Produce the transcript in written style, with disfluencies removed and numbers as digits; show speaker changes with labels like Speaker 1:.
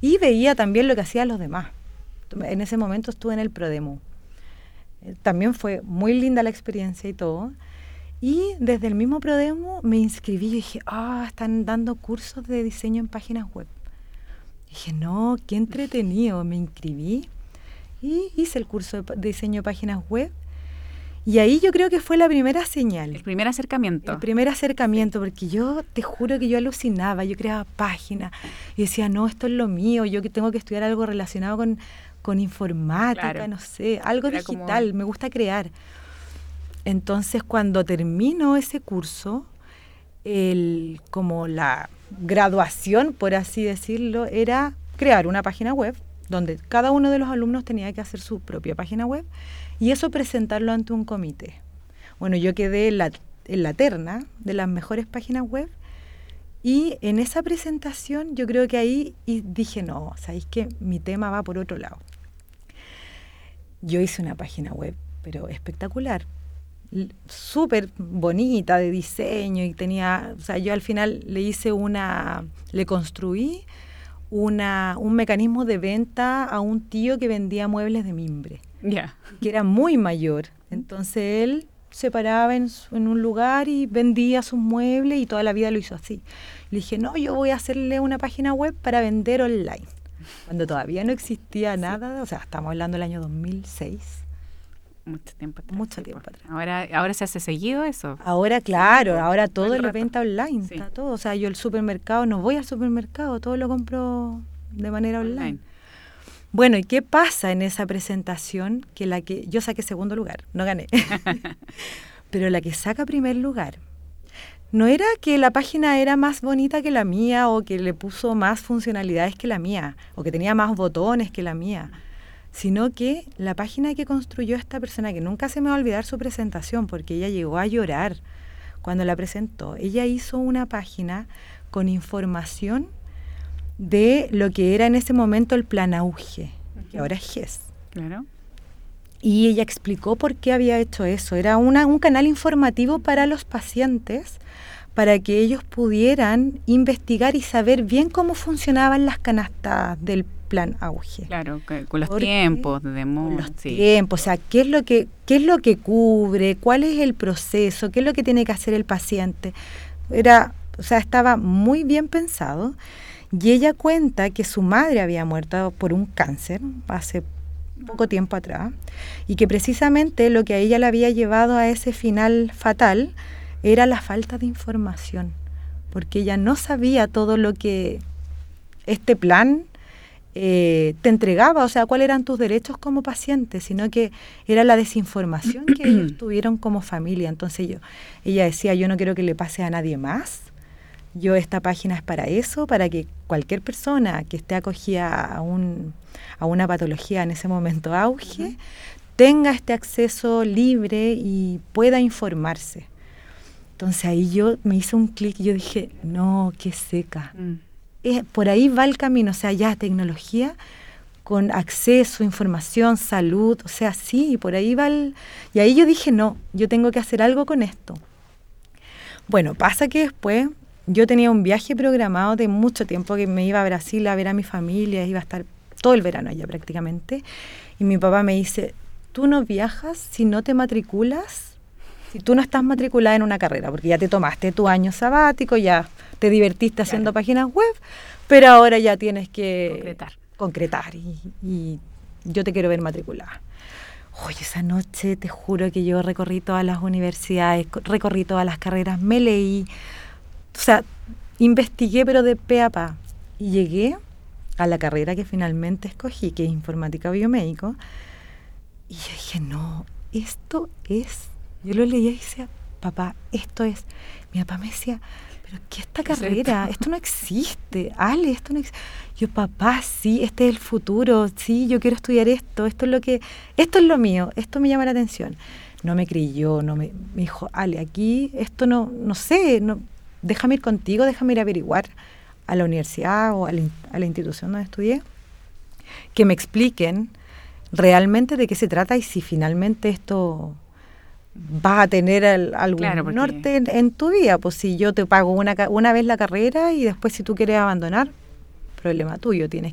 Speaker 1: y veía también lo que hacían los demás. En ese momento estuve en el Prodemu. También fue muy linda la experiencia y todo. Y desde el mismo Prodemu me inscribí y dije, están dando cursos de diseño en páginas web. Dije, no, qué entretenido. Me inscribí y hice el curso de diseño de páginas web. Y ahí yo creo que fue la primera señal.
Speaker 2: El primer acercamiento.
Speaker 1: El primer acercamiento, porque yo te juro que yo alucinaba, yo creaba páginas y decía, no, esto es lo mío, yo que tengo que estudiar algo relacionado con informática,
Speaker 2: Claro.
Speaker 1: no sé, algo
Speaker 2: Era
Speaker 1: digital, me gusta crear. Entonces, cuando termino ese curso, como la graduación, por así decirlo, era crear una página web, donde cada uno de los alumnos tenía que hacer su propia página web, y eso presentarlo ante un comité. Bueno, yo quedé en la terna de las mejores páginas web, y en esa presentación yo creo que ahí dije, no, ¿sabéis qué? Mi tema va por otro lado. Yo hice una página web, pero espectacular, súper bonita de diseño, y tenía, o sea, yo al final le construí un mecanismo de venta a un tío que vendía muebles de mimbre, que era muy mayor. Entonces él se paraba en un lugar y vendía sus muebles, y toda la vida lo hizo así. Le dije, no, yo voy a hacerle una página web para vender online, cuando todavía no existía nada, o sea, estamos hablando del año 2006.
Speaker 2: Mucho tiempo atrás.
Speaker 1: Mucho tiempo atrás.
Speaker 2: Ahora se hace seguido eso.
Speaker 1: Ahora, claro, ahora todo
Speaker 2: Buen
Speaker 1: es la
Speaker 2: rato.
Speaker 1: venta online,
Speaker 2: Sí.
Speaker 1: está todo. O sea, yo el supermercado, no voy al supermercado, todo lo compro de manera online. Bueno, ¿y qué pasa en esa presentación? Que yo saqué segundo lugar, no gané. Pero la que saca primer lugar, no era que la página era más bonita que la mía, o que le puso más funcionalidades que la mía, o que tenía más botones que la mía, sino que la página que construyó esta persona, que nunca se me va a olvidar su presentación, porque ella llegó a llorar cuando la presentó. Ella hizo una página con información de lo que era en ese momento el Plan Auge, que ahora es GES.
Speaker 2: Claro.
Speaker 1: Y ella explicó por qué había hecho eso. Era un canal informativo para los pacientes, para que ellos pudieran investigar y saber bien cómo funcionaban las canastas del Plan Auge.
Speaker 2: Claro, con los tiempos de
Speaker 1: tiempos, o sea, qué es lo que cubre, cuál es el proceso, qué es lo que tiene que hacer el paciente. Estaba muy bien pensado. Y ella cuenta que su madre había muerto por un cáncer hace poco tiempo atrás, y que precisamente lo que a ella le había llevado a ese final fatal era la falta de información, porque ella no sabía todo lo que este plan te entregaba, o sea, cuáles eran tus derechos como paciente, sino que era la desinformación que ellos tuvieron como familia. Entonces ella decía, yo no quiero que le pase a nadie más, esta página es para eso, para que cualquier persona que esté acogida a una patología en ese momento auge, tenga este acceso libre y pueda informarse. Entonces ahí yo me hice un clic y yo dije, no, qué seca. Por ahí va el camino, o sea, ya tecnología con acceso, información, salud, o sea, sí, por ahí va Y ahí yo dije, no, yo tengo que hacer algo con esto. Bueno, pasa que después yo tenía un viaje programado de mucho tiempo, que me iba a Brasil a ver a mi familia, iba a estar todo el verano allá prácticamente, y mi papá me dice, tú no viajas si no te matriculas, si tú no estás matriculada en una carrera, porque ya te tomaste tu año sabático, ya te divertiste haciendo páginas web, pero ahora ya tienes que concretar y yo te quiero ver matriculada. Oye, esa noche te juro que yo recorrí todas las universidades, recorrí todas las carreras, me leí, o sea, investigué pero de pe a pa, y llegué a la carrera que finalmente escogí, que es informática biomédico, y yo dije, no, esto es. Yo lo leía y decía, papá, esto es. Mi papá me decía, pero ¿qué es esta carrera? Esto no existe, Ale, esto no existe. Yo, papá, sí, este es el futuro, sí, yo quiero estudiar esto es lo mío, esto me llama la atención. No me creyó, me dijo, Ale, aquí esto no sé, déjame ir contigo, déjame ir a averiguar a la universidad o a la institución donde estudié, que me expliquen realmente de qué se trata y si finalmente esto vas a tener algún norte en tu vida. Pues si yo te pago una vez la carrera y después si tú quieres abandonar, problema tuyo, tienes